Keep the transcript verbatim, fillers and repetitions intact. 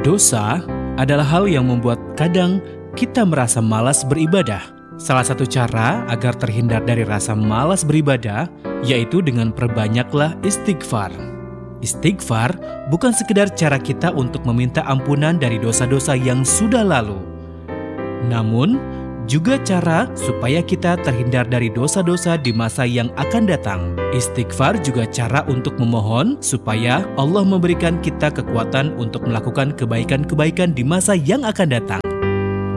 Dosa adalah hal yang membuat kadang kita merasa malas beribadah. Salah satu cara agar terhindar dari rasa malas beribadah yaitu dengan perbanyaklah istighfar. Istighfar bukan sekedar cara kita untuk meminta ampunan dari dosa-dosa yang sudah lalu, namun juga cara supaya kita terhindar dari dosa-dosa di masa yang akan datang. Istighfar juga cara untuk memohon supaya Allah memberikan kita kekuatan untuk melakukan kebaikan-kebaikan di masa yang akan datang.